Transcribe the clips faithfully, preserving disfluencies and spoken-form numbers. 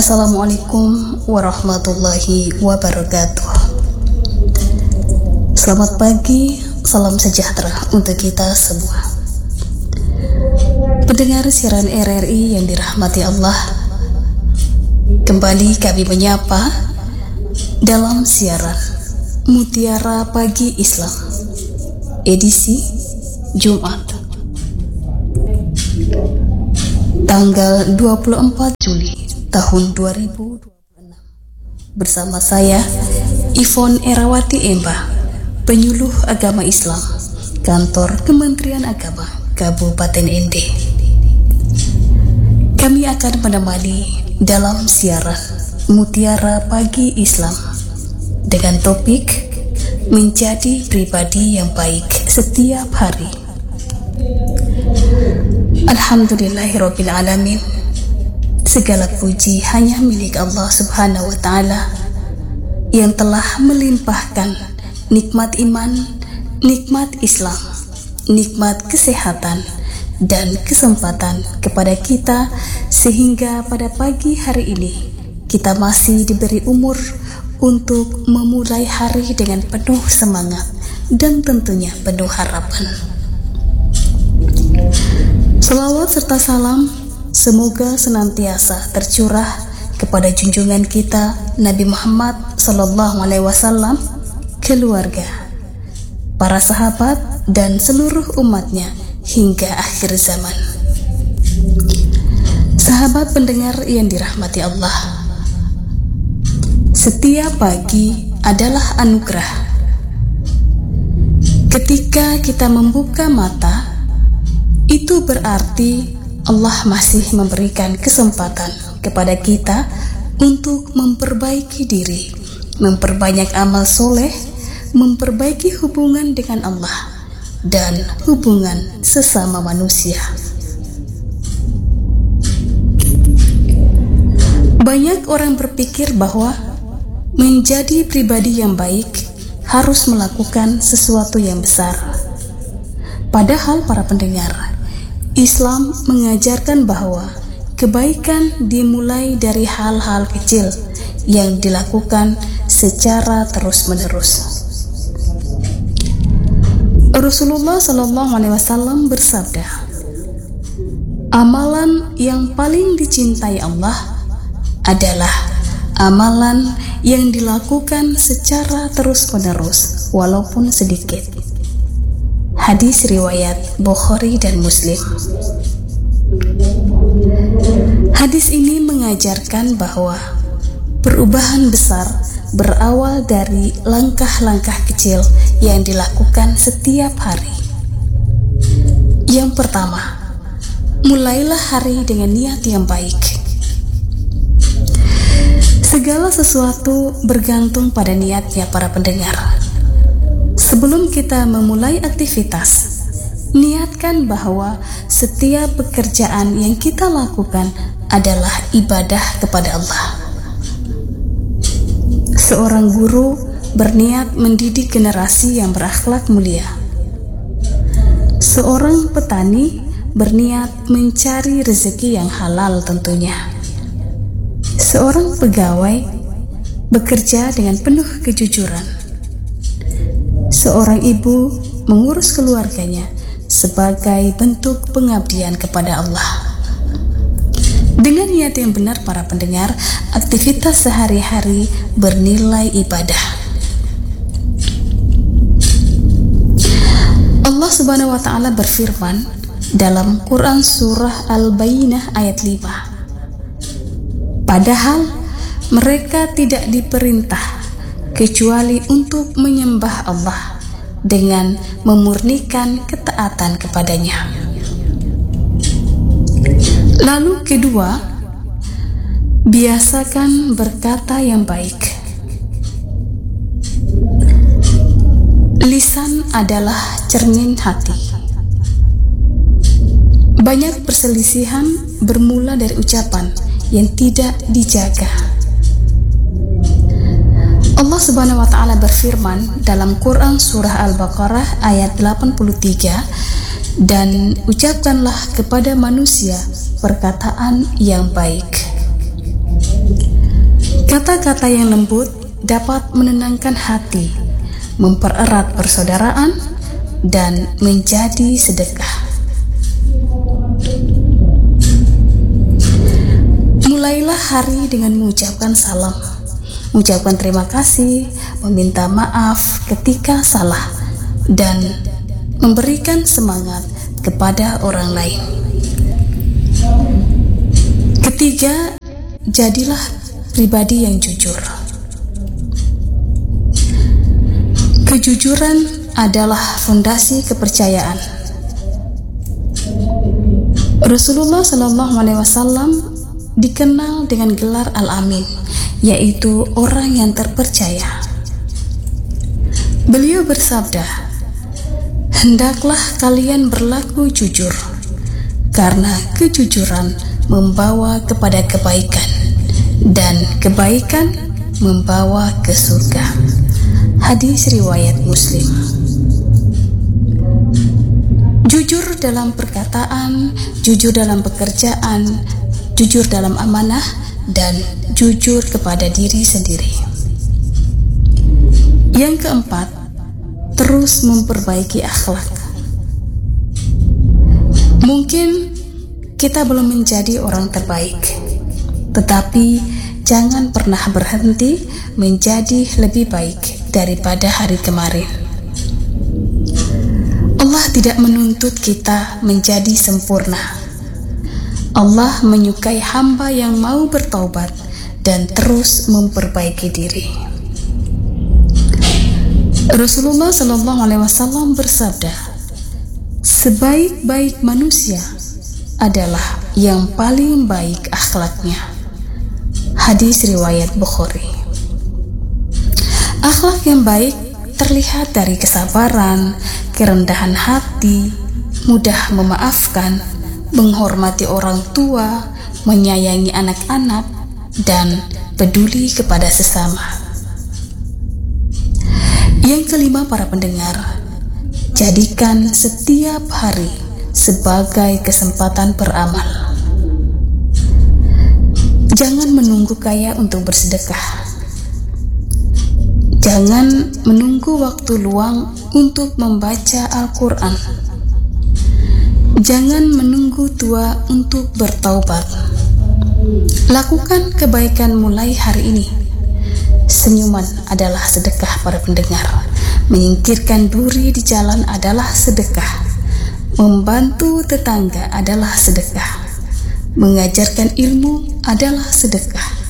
Assalamualaikum warahmatullahi wabarakatuh. Selamat pagi, salam sejahtera untuk kita semua. Pendengar siaran R R I yang dirahmati Allah, kembali kami menyapa dalam siaran Mutiara Pagi Islam, edisi Jumat, tanggal dua puluh empat Juli tahun dua ribu dua puluh enam. Bersama saya Ivon Erawati Emba, penyuluh agama Islam, Kantor Kementerian Agama Kabupaten N D. Kami akan menemani dalam siaran Mutiara Pagi Islam dengan topik menjadi pribadi yang baik setiap hari. Alhamdulillahirabbil alamin. Segala puji hanya milik Allah Subhanahu wa Ta'ala yang telah melimpahkan nikmat iman, nikmat Islam, nikmat kesehatan, dan kesempatan kepada kita, sehingga pada pagi hari ini kita masih diberi umur untuk memulai hari dengan penuh semangat dan tentunya penuh harapan. Selawat serta salam semoga senantiasa tercurah kepada junjungan kita Nabi Muhammad sallallahu alaihi wasallam, keluarga, para sahabat, dan seluruh umatnya hingga akhir zaman. Sahabat pendengar yang dirahmati Allah, setiap pagi adalah anugerah. Ketika kita membuka mata, itu berarti Allah masih memberikan kesempatan kepada kita untuk memperbaiki diri, memperbanyak amal soleh, memperbaiki hubungan dengan Allah dan hubungan sesama manusia. Banyak orang berpikir bahwa menjadi pribadi yang baik harus melakukan sesuatu yang besar. Padahal para pendengar, Islam mengajarkan bahwa kebaikan dimulai dari hal-hal kecil yang dilakukan secara terus-menerus. Rasulullah Shallallahu Alaihi Wasallam bersabda, amalan yang paling dicintai Allah adalah amalan yang dilakukan secara terus-menerus walaupun sedikit. Hadis riwayat Bukhari dan Muslim. Hadis ini mengajarkan bahwa perubahan besar berawal dari langkah-langkah kecil yang dilakukan setiap hari. Yang pertama, mulailah hari dengan niat yang baik. Segala sesuatu bergantung pada niatnya para pendengar. Sebelum kita memulai aktivitas, niatkan bahwa setiap pekerjaan yang kita lakukan adalah ibadah kepada Allah. Seorang guru berniat mendidik generasi yang berakhlak mulia. Seorang petani berniat mencari rezeki yang halal tentunya. Seorang pegawai bekerja dengan penuh kejujuran. Seorang ibu mengurus keluarganya sebagai bentuk pengabdian kepada Allah. Dengan niat yang benar para pendengar, aktivitas sehari-hari bernilai ibadah. Allah Subhanahu wa Ta'ala berfirman dalam Quran surah Al-Bayyinah ayat lima. Padahal mereka tidak diperintah kecuali untuk menyembah Allah dengan memurnikan ketaatan kepadanya. Lalu kedua, biasakan berkata yang baik. Lisan adalah cermin hati. Banyak perselisihan bermula dari ucapan yang tidak dijaga. Allah Subhanahu wa Ta'ala berfirman dalam Quran surah Al-Baqarah ayat delapan puluh tiga, dan ucapkanlah kepada manusia perkataan yang baik. Kata-kata yang lembut dapat menenangkan hati, mempererat persaudaraan, dan menjadi sedekah. Mulailah hari dengan mengucapkan salam, mengucapkan terima kasih, meminta maaf ketika salah, dan memberikan semangat kepada orang lain. Ketiga, jadilah pribadi yang jujur. Kejujuran adalah fondasi kepercayaan. Rasulullah Shallallahu Alaihi Wasallam dikenal dengan gelar Al-Amin, yaitu orang yang terpercaya. Beliau bersabda, "Hendaklah kalian berlaku jujur, karena kejujuran membawa kepada kebaikan, dan kebaikan membawa ke surga." Hadis riwayat Muslim. Jujur dalam perkataan, jujur dalam pekerjaan, jujur dalam amanah, dan jujur kepada diri sendiri. Yang keempat, terus memperbaiki akhlak. Mungkin kita belum menjadi orang terbaik, tetapi jangan pernah berhenti menjadi lebih baik daripada hari kemarin. Allah tidak menuntut kita menjadi sempurna. Allah menyukai hamba yang mau bertaubat dan terus memperbaiki diri. Rasulullah Shallallahu Alaihi Wasallam bersabda, "Sebaik-baik manusia adalah yang paling baik akhlaknya." Hadis riwayat Bukhari. Akhlak yang baik terlihat dari kesabaran, kerendahan hati, mudah memaafkan, menghormati orang tua, menyayangi anak-anak, dan peduli kepada sesama. Yang kelima, para pendengar, jadikan setiap hari sebagai kesempatan beramal. Jangan menunggu kaya untuk bersedekah. Jangan menunggu waktu luang untuk membaca Al-Quran. Jangan menunggu tua untuk bertaubat. Lakukan kebaikan mulai hari ini. Senyuman adalah sedekah, para pendengar. Menyingkirkan duri di jalan adalah sedekah. Membantu tetangga adalah sedekah. Mengajarkan ilmu adalah sedekah.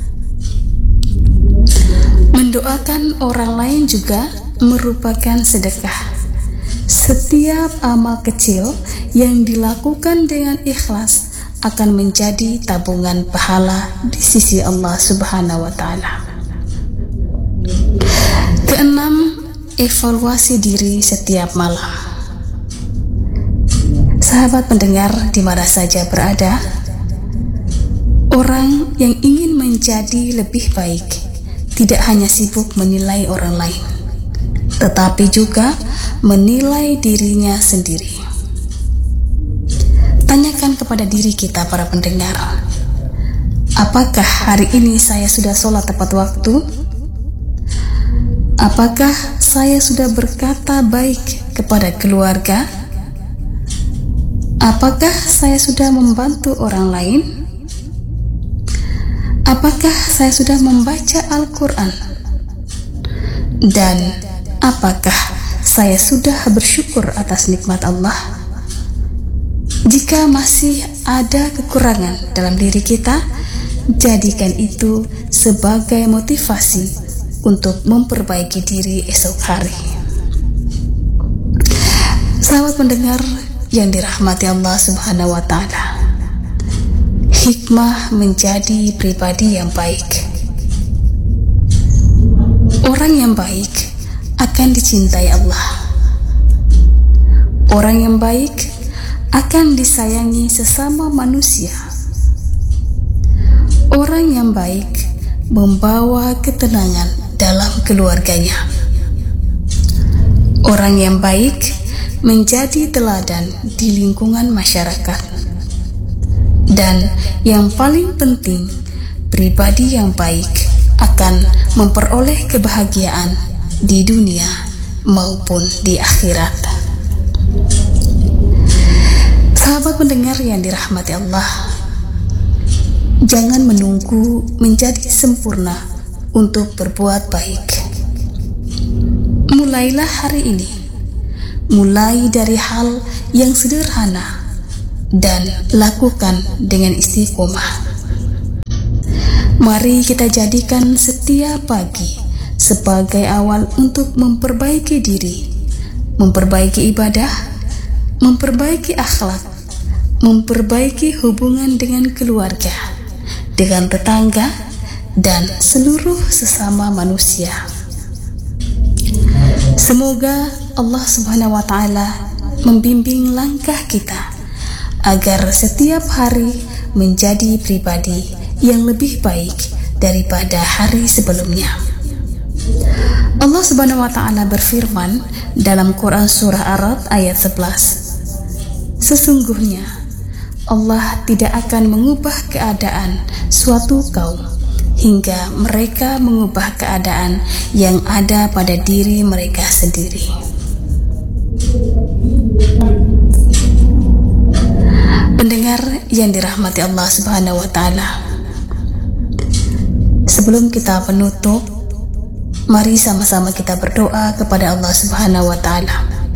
Mendoakan orang lain juga merupakan sedekah. Setiap amal kecil yang dilakukan dengan ikhlas akan menjadi tabungan pahala di sisi Allah Subhanahu wa Ta'ala. Keenam, evaluasi diri setiap malam. Sahabat pendengar di mana saja berada, orang yang ingin menjadi lebih baik tidak hanya sibuk menilai orang lain, tetapi juga menilai dirinya sendiri. Tanyakan kepada diri kita, para pendengar, apakah hari ini saya sudah sholat tepat waktu? Apakah saya sudah berkata baik kepada keluarga? Apakah saya sudah membantu orang lain? Apakah saya sudah membaca Al-Quran? Dan apakah saya sudah bersyukur atas nikmat Allah? Jika masih ada kekurangan dalam diri kita, jadikan itu sebagai motivasi untuk memperbaiki diri esok hari. Sahabat pendengar yang dirahmati Allah Subhanahu wa Ta'ala, hikmah menjadi pribadi yang baik. Orang yang baik akan dicintai Allah. Orang yang baik akan disayangi sesama manusia. Orang yang baik membawa ketenangan dalam keluarganya. Orang yang baik menjadi teladan di lingkungan masyarakat. Dan yang paling penting, pribadi yang baik akan memperoleh kebahagiaan di dunia maupun di akhirat. Sahabat pendengar yang dirahmati Allah, jangan menunggu menjadi sempurna untuk berbuat baik. Mulailah hari ini, mulai dari hal yang sederhana dan lakukan dengan istiqomah. Mari kita jadikan setiap pagi sebagai awal untuk memperbaiki diri, memperbaiki ibadah, memperbaiki akhlak, memperbaiki hubungan dengan keluarga, dengan tetangga, dan seluruh sesama manusia. Semoga Allah Subhanahu wa Ta'ala membimbing langkah kita agar setiap hari menjadi pribadi yang lebih baik daripada hari sebelumnya. Allah Subhanahu wa Ta'ala berfirman dalam Quran surah Ar-Ra'd ayat sebelas, sesungguhnya Allah tidak akan mengubah keadaan suatu kaum hingga mereka mengubah keadaan yang ada pada diri mereka sendiri. Pendengar yang dirahmati Allah Subhanahu wa Ta'ala, sebelum kita menutup, mari sama-sama kita berdoa kepada Allah Subhanahu wa Ta'ala.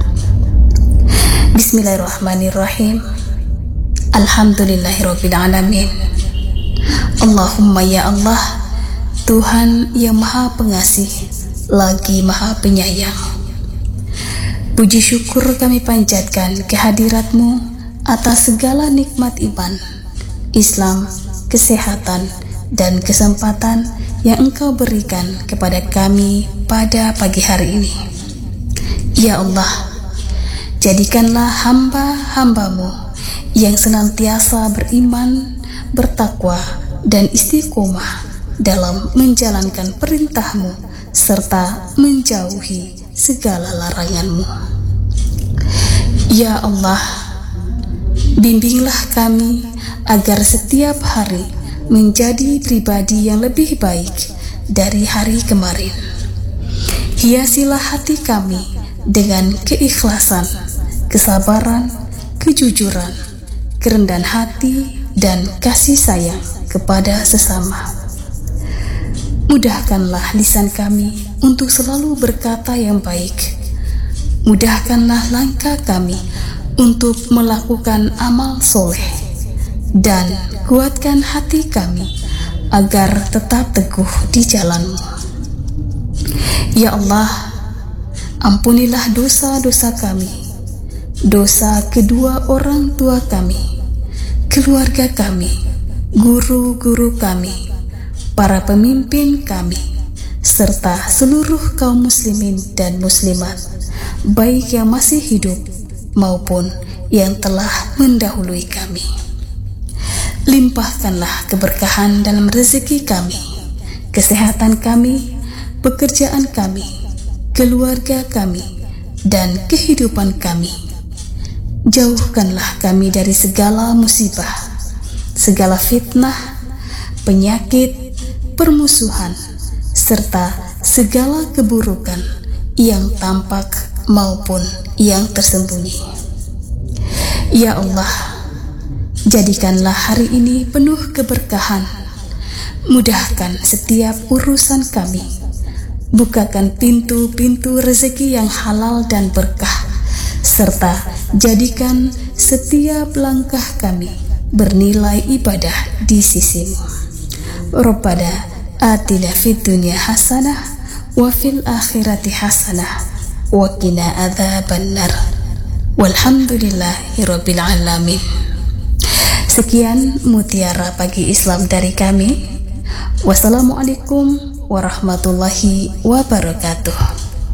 Bismillahirrahmanirrahim. Alhamdulillahirabbil alamin. Allahumma ya Allah, Tuhan yang Maha Pengasih lagi Maha Penyayang. Puji syukur kami panjatkan kehadirat-Mu atas segala nikmat iman, Islam, kesehatan, dan kesempatan yang Engkau berikan kepada kami pada pagi hari ini. Ya Allah, jadikanlah hamba-hamba-Mu yang senantiasa beriman, bertakwa, dan istiqomah dalam menjalankan perintah-Mu serta menjauhi segala larangan-Mu. Ya Allah, bimbinglah kami agar setiap hari menjadi pribadi yang lebih baik dari hari kemarin. Hiasilah hati kami dengan keikhlasan, kesabaran, kejujuran, kerendahan hati, dan kasih sayang kepada sesama. Mudahkanlah lisan kami untuk selalu berkata yang baik. Mudahkanlah langkah kami untuk melakukan amal soleh, dan kuatkan hati kami agar tetap teguh di jalan-Mu. Ya Allah, ampunilah dosa-dosa kami, dosa kedua orang tua kami, keluarga kami, guru-guru kami, para pemimpin kami, serta seluruh kaum muslimin dan muslimat, baik yang masih hidup maupun yang telah mendahului kami. Limpahkanlah keberkahan dalam rezeki kami, kesehatan kami, pekerjaan kami, keluarga kami, dan kehidupan kami. Jauhkanlah kami dari segala musibah, segala fitnah, penyakit, permusuhan, serta segala keburukan yang tampak maupun yang tersembunyi. Ya Allah, jadikanlah hari ini penuh keberkahan. Mudahkan setiap urusan kami. Bukakan pintu-pintu rezeki yang halal dan berkah, serta jadikan setiap langkah kami bernilai ibadah di sisi-Mu. Rabbana atina fid dunya hasanah wa fil akhirati hasanah wa qina adzabannar. Walhamdulillahirabbil alamin. Sekian mutiara pagi Islam dari kami. Wassalamualaikum warahmatullahi wabarakatuh.